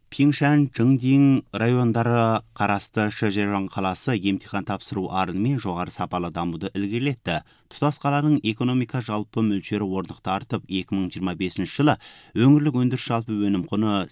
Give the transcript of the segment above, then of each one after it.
Пиңшан, Чыңдин райондары қарасты Шэжерон қаласы емтихан тапсыру арынымен жоғары сапалы дамуды ілгерілетті. Тұтас қаланың экономика жалпы мөлшері орнықты артып, 2025 жылы өңірлік өндіріс жалпы өнім құны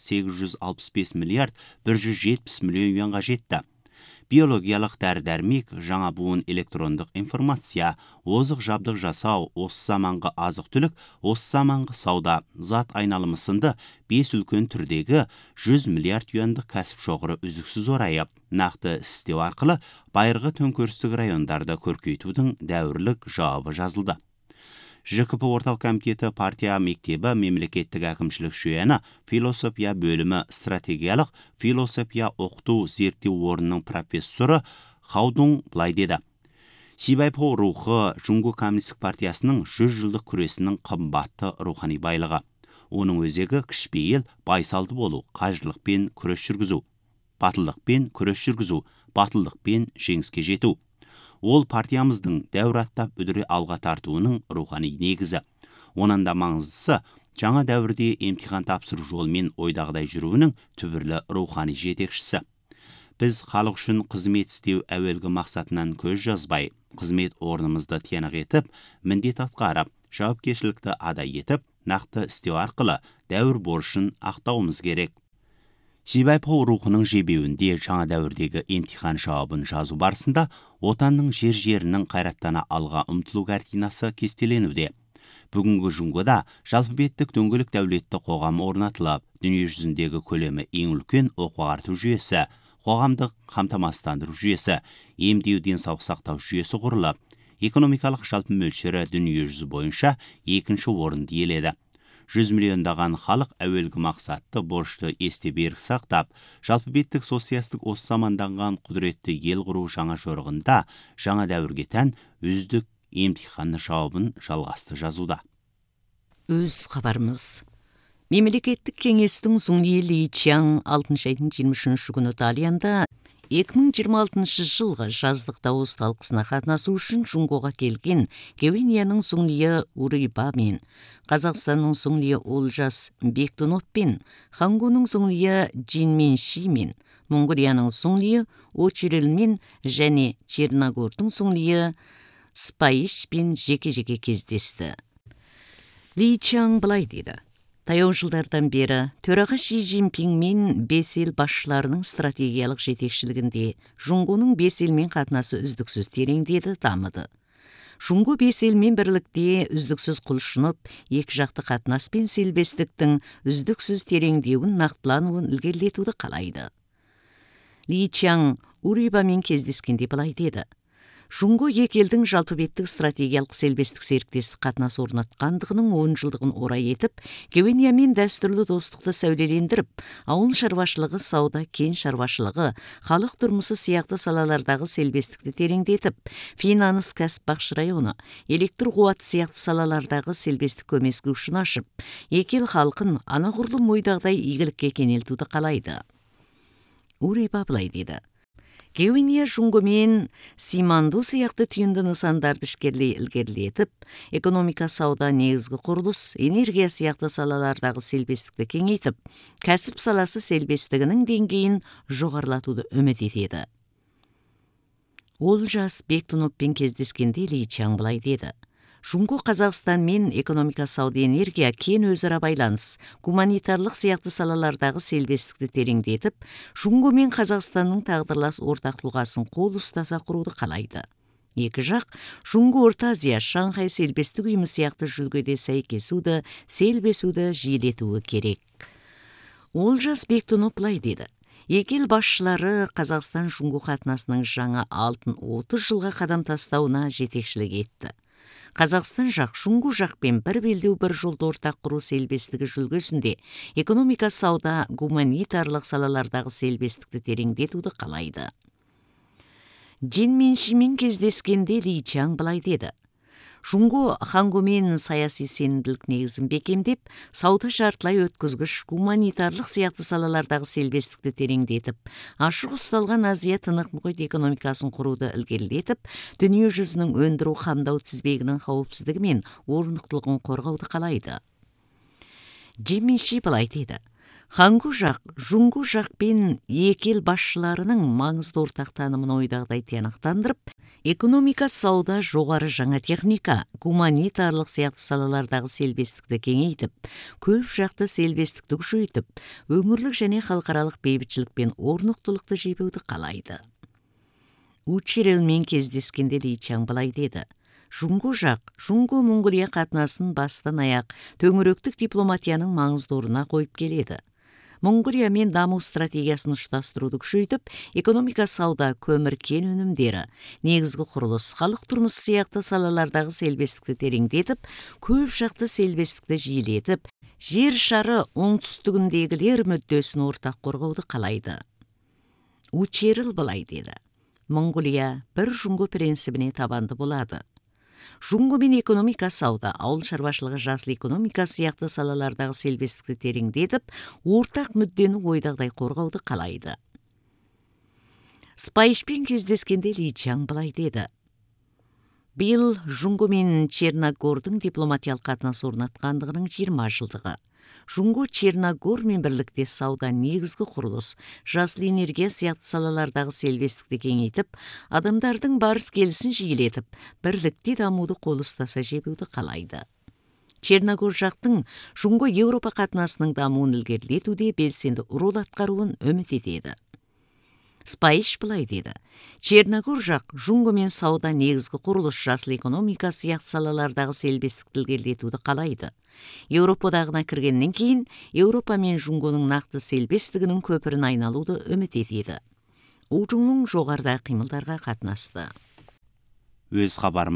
865 миллиард 170 миллион юанға жетті. Биологиялық дәрі-дәрмек, жаңа буын электрондық информация, озық жабдық жасау, осы заманғы азық түлік, осы заманғы сауда, зат айналымы сынды 5 үлкен түрдегі 100 миллиард юандық кәсіп шоғыры үздіксіз орайып, нақты істеу арқылы байырғы төңкерістік райондарды көркейтудің дәуірлік жауабы жазылды. ЖКП орталық комитеті партия мектебі мемлекеттік әкімшілік жүйені философия бөлімі стратегиялық философия оқыту зерттеу орнының профессоры Хаудун былай деді. Сибайпо рухы Жұңгу коммунистік партиясының 100 жылдық күресінің қымбатты рухани байлығы. Оның өзегі кішіпейіл байсалды болу, қажырлықпен күрес жүргізу, батылдықпен күрес жүргізу, батылдықпен жеңіске жету. Ол партиямыздың дәуір аттап үдіре алға тартуының рухани негізі. Онан да маңыздысы, жаңа дәуірде емтихан тапсыру жолымен ойдағыдай жүруінің түбірлі рухани жетекшісі. Біз халық үшін қызмет істеу әуелгі мақсатынан көз жазбай, қызмет орнымызды тиянақ етіп, міндет атқарып, жауапкершілікті адай етіп, нақты істеу арқылы дәуір борышын ақтауымыз керек. Сибайпо рухының жебеуінде жаңа дәуірдегі емтихан жауабын жазу барысында отанның жер-жерінің қайраттана алға ұмтылу картинасы кестеленуде. Бүгінгі Жұңгуда жалпы беттік дөңгелек дәулетті қоғам орнатылып, дүние жүзіндегі көлемі ең үлкен оқу-ағарту жүйесі, қоғамдық қамтамасыздандыру жүйесі, емдеу денсаулық сақтау жүйесі құрылып, экономикалық жалпы мөлшері дүние жүзі бойынша екінші орынды иеледі. 100 миллиондаған халық әуелгі мақсатты борышты есте берік сақтап, жалпы беттік социалистік осы заманданған құдіретті ел құру жаңа жорығында жаңа дәуірге тән үздік емтиханы жауабын жалғасты жазуда. Өз хабарымыз. Мемлекеттік кеңестің Зуңли Личиан 6 айдың 23 күні Италияда 2026 жылғы жаздық дауыс талқысына қатынасу үшін Жұңгоға келген Кевинияның Зуңлия Урыба мен Қазақстанның Зуңлия Олжас Бектунов пен Хангуның Зуңлия Джинменши мен Монғолияның Зуңлия Очирел мен және Черногордың Зуңлия Спайш пен жеке-жеке кездесті. Ли Чаң былай деді. Таяу жылдардан бері төраға Ши Цзиньпин мен бес ел басшыларының стратегиялық жетекшілігінде Жұңгоның бес елмен қатынасы үздіксіз тереңдеді, дамыды. Жұңго бес елмен бірлікте үздіксіз құлшынып, екі жақты қатынас пен селбестіктің үздіксіз тереңдеуін нақтылануын ілгерілетуді қалайды. Ли Чаң Урибамен кездескенде былай деді. Жұңго екі елдің жалпы беттік стратегиялық селбестік серіктестік қатынас орнатқандығының 10 жылдығын орай етіп, Кевиниямен дәстүрлі достықты сәулелендіріп, ауыл шаруашылығы, сауда, кен шаруашылығы, халық тұрмысы сияқты салалардағы селбестікті тереңдетіп, финанс, кәсіп бақшы районы, электр қуаты сияқты салалардағы селбестік көмескі үшін ашып, екі ел халқын анағұрлым ойдағыдай игілікке кенелтуді қалайды. Уриба былай деді. Кевиния Жұңгомен Симанду сияқты түйінді нысандарды ішкерлей ілгерілетіп, экономика, сауда, негізгі құрылыс, энергия сияқты салалардағы селбестікті кеңейтіп, кәсіп саласы селбестігінің деңгейін жоғарылатуды үміт етеді. Олжас Бектуновпен кездескенде Ли Чаң былай деді. Жұңго Қазақстанмен экономика, сауда, энергия, кен өзара байланыс, гуманитарлық сияқты салалардағы селбестікті тереңдетіп, Жұңго мен Қазақстанның тағдырлас ортақ тұлғасын қол ұстаса құруды қалайды. Екі жақ Жұңго Орта Азия, Шанхай селбестік ұйымы сияқты жүлгеде сәйкесуді, селбесуді жиілетуі керек. Олжас Бектунов былай деді. Екі ел басшылары Қазақстан-Жұңго қатынасының жаңа алтын 30 жылға қадам тастауына жетекшілік етті. Қазақстан жақ Жұңго жақпен бір белдеу бір жолды ортақ құру селбестігі жүлгесінде экономика, сауда, гуманитарлық салалардағы селбестікті тереңдетуді қалайды. Джинменшимен кездескенде Ли Чаң былай деді. Жұңго Хангумен саяси сенімділік негізін бекемдеп, сауда жартылай өткізгіш, гуманитарлық сияқты салалардағы селбестікті тереңдетіп, ашық ұсталған Азия тынық мұхит экономикасын құруды ілгерілетіп, дүние жүзінің өндіру қамдау тізбегінің қауіпсіздігі мен орнықтылығын қорғауды қалайды. Джинменши былай деді. Хангу жақ, Жуңгу жақпен екі ел басшыларының маңызды ортақ танымын ойдағыдай тиянақтандырып, экономика, сауда, жоғары жаңа техника, гуманитарлық сияқты салалардағы селбестікті кеңейтіп, көп жақты селбестікті күшейтіп, өңірлік және халықаралық бейбітшілік пен орнықтылықты жебеуді қалайды. Учирелмен кездескенде Ли Чаң былай деді: Жуңгу жақ, Жуңгу-Монғолия қатынасын бастан аяқ төңіректік дипломатияның маңызды орнына қойып келеді. Монғолиямен даму стратегиясын ұштастыруды күшейтіп, экономика, сауда, көмір, кен өнімдері, негізгі құрылыс, халық тұрмысы сияқты салалардағы селбестікті тереңдетіп, көп жақты селбестікті жиілетіп, жер шары оңтүстігіндегілер мүддесін ортақ қорғауды қалайды. Учерил былай деді: Монғолия бір Жуңгу принцибіне табанды болады. Жуңгумен экономика, сауда, ауыл шаруашылығы, жасыл экономика сияқты салалардағы селбестікті тереңдетіп, ортақ мүддені ойдағыдай қорғауды қалайды. Спайшпен кездескенде Ли Чаң былай деді: Биыл Жуңгу мен Черногордың дипломатиялық қатынас орнатқандығының 20 жылдығы. Жуңгу Черногормен бірлікте сауда, негізгі құрылыс, жасыл энергия сияқты салалардағы селбестікті кеңейтіп, адамдардың барыс келісін жиілетіп, бірлікте дамуды қол ұстаса жебеуді қалайды. Черногор жақтың Жуңгу Еуропа қатынасының дамуын ілгерілетуде белсенді рөл атқаруын үміт етеді. Спайш былай деді: Черногор жақ Жуңгумен сауда, негізгі құрылыс, жасыл экономика сияқты салалардағы селбестікті ілгерілетуді қалайды. Еуропа одағына кіргеннен кейін Еуропа мен Жуңгуның нақты селбестігінің көпірін айналуды үміт етеді. Ужуңның жоғарыда қимылдарға қатынасты. Өз хабарым